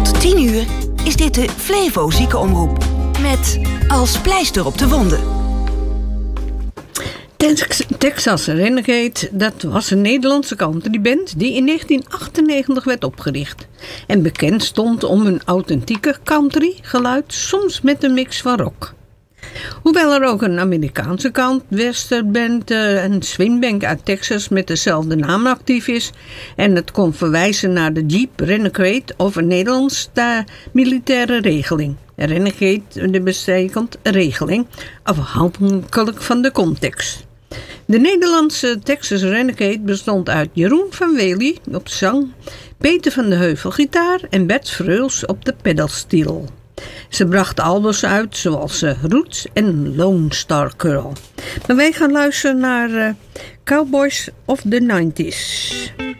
Tot 10 uur is dit de Flevo Ziekenomroep. Met als pleister op de wonden. Texas Renegade, dat was een Nederlandse countryband die in 1998 werd opgericht. En bekend stond om hun authentieke country geluid, soms met een mix van rock. Hoewel er ook een Amerikaanse countwesterband, een swingbank uit Texas met dezelfde naam actief is. En het kon verwijzen naar de Jeep Renegade of een Nederlands militaire regeling. Renegade betekent regeling, afhankelijk van de context. De Nederlandse Texas Renegade bestond uit Jeroen van Wely op zang, Peter van de Heuvel gitaar en Bert Vreuls op de pedalsteel. Ze brachten albums uit zoals Roots en Lone Star Girl. Maar wij gaan luisteren naar Cowboys of the 90s.